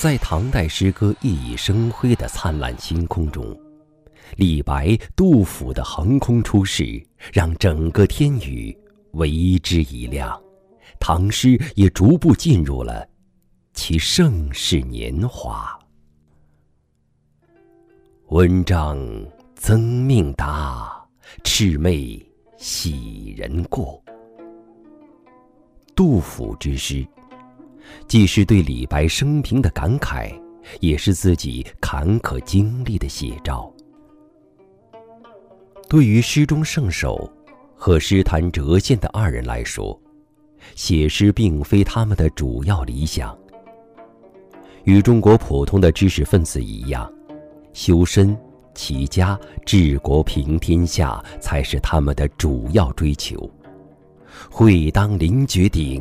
在唐代诗歌熠熠生辉的灿烂星空中，李白、杜甫的横空出世，让整个天宇为之一亮，唐诗也逐步进入了其盛世年华。文章增命达，魑魅喜人过。杜甫之诗，既是对李白生平的感慨，也是自己坎坷经历的写照。对于诗中圣手和诗坛谪仙的二人来说，写诗并非他们的主要理想。与中国普通的知识分子一样，修身、齐家、治国、平天下才是他们的主要追求。会当凌绝顶，